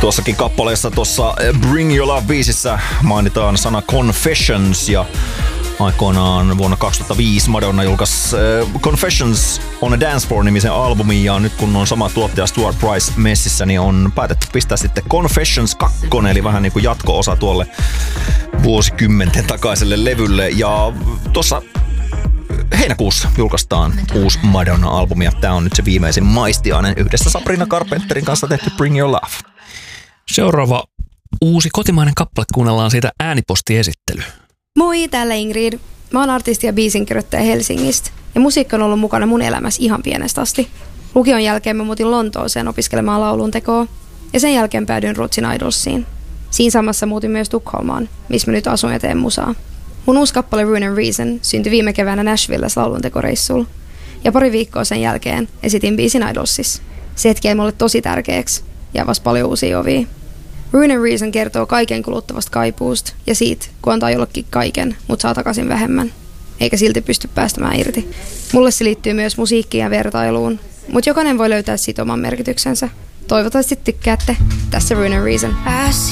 Tuossakin kappaleessa tuossa Bring Your Love-biisissä mainitaan sana Confessions ja aikoinaan vuonna 2005 Madonna julkaisi Confessions on a Dance Floor-nimisen albumin ja nyt kun on sama tuottaja Stuart Price messissä, niin on päätetty pistää sitten Confessions 2, eli vähän niin kuin jatko-osa tuolle vuosikymmenten takaiselle levylle. Ja tuossa heinäkuussa julkaistaan uusi Madonna-albumi ja tää on nyt se viimeisin maistiainen yhdessä Sabrina Carpenterin kanssa tehty Bring Your Love. Seuraava uusi kotimainen kappale, kuunnellaan siitä äänipostiesittely. Moi, täällä Ingrid. Mä oon artisti ja biisinkirjoittaja Helsingistä ja musiikki on ollut mukana mun elämässä ihan pienestä asti. Lukion jälkeen mä muutin Lontooseen opiskelemaan laulun tekoa ja sen jälkeen päädyin Ruotsin Idolsiin. Siinä samassa muutin myös Tukholmaan, missä mä nyt asun ja teen musaa. Mun uusi kappale Ruin and Reason syntyi viime keväänä Nashvillessä lauluntekoreissulla ja pari viikkoa sen jälkeen esitin biisin Idolsissa. Se hetki jäi mulle tosi tärkeäksi ja avasi paljon uusia ovia. Ruin and Reason kertoo kaiken kuluttavasta kaipuusta ja siitä, kun antaa jollekin kaiken, mutta saa takaisin vähemmän, eikä silti pysty päästämään irti. Mulle se liittyy myös musiikkiin ja vertailuun, mutta jokainen voi löytää siitä oman merkityksensä. Toivottavasti tykkäätte. Tässä Ruin and Reason.